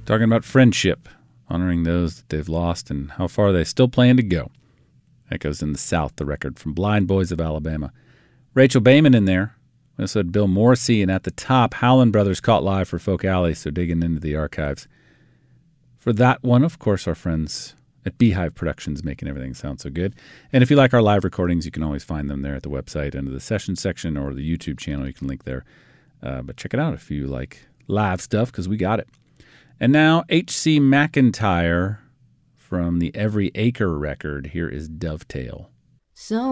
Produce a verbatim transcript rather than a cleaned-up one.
talking about friendship, honoring those that they've lost and how far they still plan to go. Echoes in the South, the record from Blind Boys of Alabama. Rachel Bayman in there. We also had Bill Morrissey, and at the top, Howlin' Brothers Caught Live for Folk Alley, so digging into the archives. For that one, of course, our friends at Beehive Productions making everything sound so good. And if you like our live recordings, you can always find them there at the website under the session section or the YouTube channel. You can link there. Uh, but check it out if you like live stuff, because we got it. And now H C McIntyre from the Every Acre record. Here is Dovetail. So